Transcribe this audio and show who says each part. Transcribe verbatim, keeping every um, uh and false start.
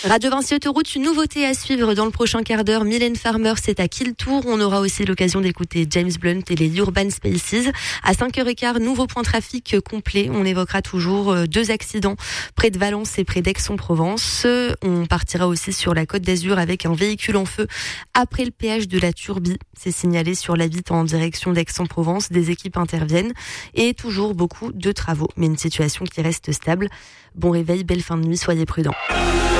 Speaker 1: Radio Vinci Autoroute, une nouveauté à suivre dans le prochain quart d'heure. Mylène Farmer, c'est à Killtour. On aura aussi l'occasion d'écouter James Blunt et les Urban Spaces. À cinq heures quinze, nouveau point trafic complet. On évoquera toujours deux accidents près de Valence et près d'Aix-en-Provence. On partira aussi sur la Côte d'Azur avec un véhicule en feu après le péage de la Turbie. C'est signalé sur la Vitte en direction d'Aix-en-Provence. Des équipes interviennent et toujours beaucoup de travaux, mais une situation qui reste stable. Bon réveil, belle fin de nuit, soyez prudents.